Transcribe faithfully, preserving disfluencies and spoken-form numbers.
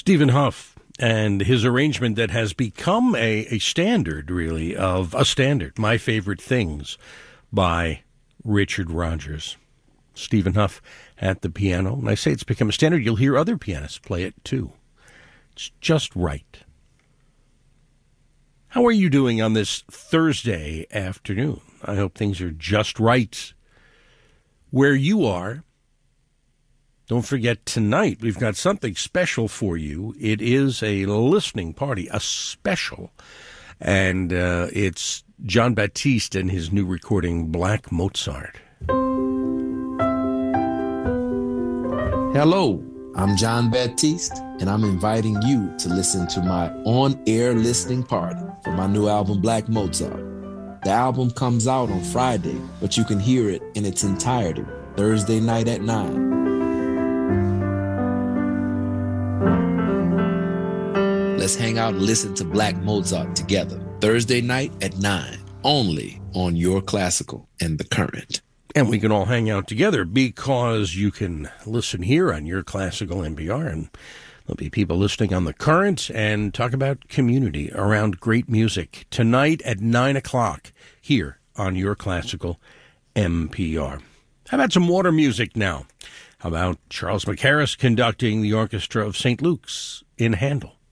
Stephen Huff and his arrangement that has become a, a standard, really, of a standard, My Favorite Things by Richard Rodgers. Stephen Huff at the piano. And I say it's become a standard. You'll hear other pianists play it, too. It's just right. How are you doing on this Thursday afternoon? I hope things are just right where you are. Don't forget, tonight we've got something special for you. It is a listening party, a special. And uh, it's Jon Batiste and his new recording, Black Mozart. Hello, I'm Jon Batiste, and I'm inviting you to listen to my on-air listening party for my new album, Black Mozart. The album comes out on Friday, but you can hear it in its entirety Thursday night at nine. Let's hang out and listen to Black Mozart together Thursday night at nine, only on Your Classical and The Current. And we can all hang out together because you can listen here on Your Classical N P R, and there'll be people listening on The Current and talk about community around great music tonight at nine o'clock here on Your Classical N P R. How about some water music now? How about Charles McHarris conducting the orchestra of Saint Luke's in Handel?